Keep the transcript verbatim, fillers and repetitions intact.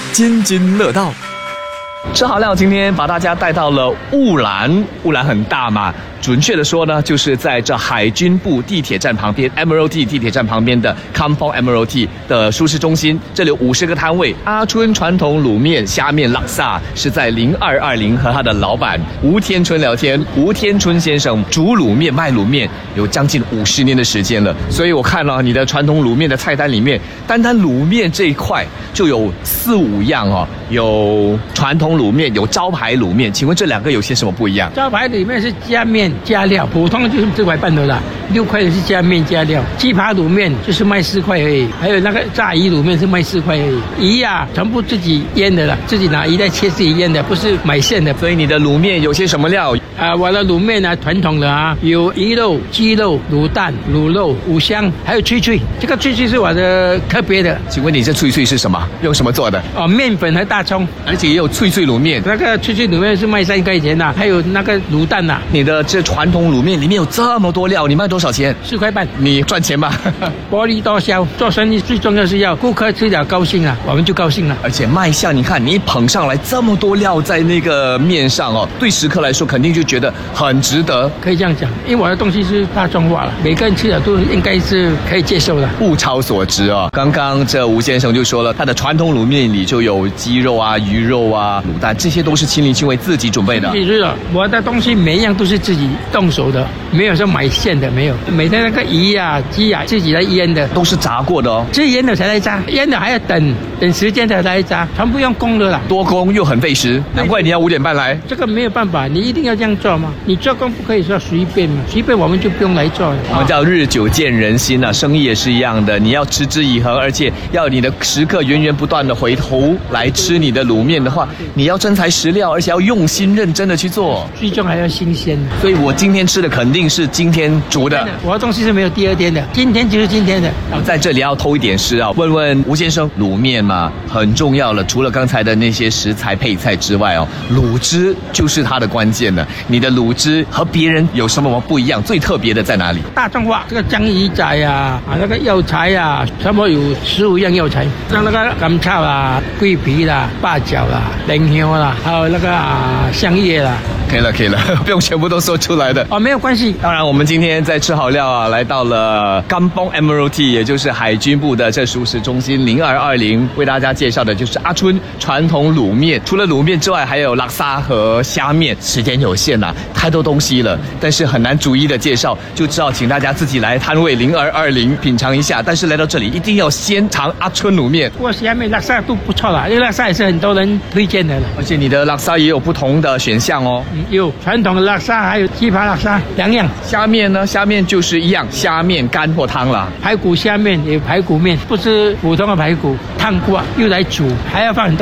津津乐道。吃好料，今天把大家带到了雾兰，雾兰很大嘛，准确的说呢，就是在这海军部地铁站旁边 ，Admiralty 地铁站旁边的 Kampong Admiralty 的舒适中心，这里有五十个摊位。阿春传统卤面、虾面、拉萨是在零二二零和他的老板吴天春聊天。吴天春先生煮卤面、卖卤面有将近五十年的时间了，所以我看了你的传统卤面的菜单里面，单单卤面这一块就有四五样哦，有传统卤面，有招牌卤面，请问这两个有些什么不一样？ 招牌里面是加面加料，普通就是这块半头的，六块的是加面加料。鸡扒卤面就是卖四块而已，还有那个炸鱼卤面是卖四块而已。鱼啊，全部自己腌的了，自己拿鱼来切自己腌的，不是买现的。 所以你的卤面有些什么料？ 啊，我的卤面呢，传统的啊，有鱼肉、鸡肉、卤蛋、卤肉、五香，还有脆脆。这个脆脆是我的特别的。 请问你这脆脆是什么？用什么做的？ 哦，面粉和大葱， 而且也有脆脆卤面。 那个脆脆卤面是卖三块钱呐，还有那个卤蛋呐。 你的这传统卤面里面有这么多料，你卖多少钱？ 四块半。 你赚钱吧？ 薄利多销，做生意最重要是要顾客吃了高兴啊，我们就高兴了。 而且卖相，你看你一捧上来这么多料在那个面上哦，对食客来说肯定就觉得很值得。 可以这样讲，因为我的东西是大众化了，每个人吃了都应该是可以接受的， 物超所值哦。刚刚这吴先生就说了，他的传统卤面里就有鸡肉啊、鱼肉啊、卤蛋，这些都是亲力亲为自己准备的。 是的，我的东西每一样都是自己动手的，没有说买现的，没有。每天那个鱼啊、鸡啊，自己来腌的， 都是炸过的哦。 自己腌的才来炸，腌的还要等等时间才来炸，全部用工的啦。 多工又很费时，难怪你要五点半来。 这个没有办法，你一定要这样做嘛。你做工不可以说随便嘛，随便我们就不用来做了。 我们叫日久见人心啊，生意也是一样的，你要持之以恒，而且要你的食客源源不断的回头来吃你的卤面的话，你要真材实料，而且要用心认真的去做， 最终还要新鲜。 所以我今天吃的肯定是今天煮的， 我的东西是没有第二天的，今天就是今天的。 在这里要偷一点师啊，问问吴先生，卤面嘛很重要了，除了刚才的那些食材配菜之外哦，卤汁就是它的关键了。你的卤汁和别人有什么不一样？最特别的在哪里？ 大众化，这个江鱼仔呀、啊，啊那个药材呀、啊，差不多有十五样药材，像那个甘草啦、桂皮啦、八角啦、莲香啦，还有那个啊香叶啦。 可以了，可以了，不用全部都说出来的哦，没有关系。 当然，我们今天在吃好料啊，来到了 Kampong Admiralty， 也就是海军部的这舒适中心零二二零，为大家介绍的就是阿春传统卤面。除了卤面之外，还有拉沙和虾面。时间有限啊，太多东西了，但是很难逐一的介绍，就只好请大家自己来摊位零二二零品尝一下。但是来到这里，一定要先尝阿春卤面。 不过虾面、拉沙都不错啦，因为拉沙也是很多人推荐的了。 而且你的拉沙也有不同的选项哦。 有传统的拉沙，还有鸡扒拉沙两样。 虾面呢？虾面就是一样，虾面干或汤啦。 排骨虾面也有排骨面，不是普通的排骨，烫过又来煮，还要放很多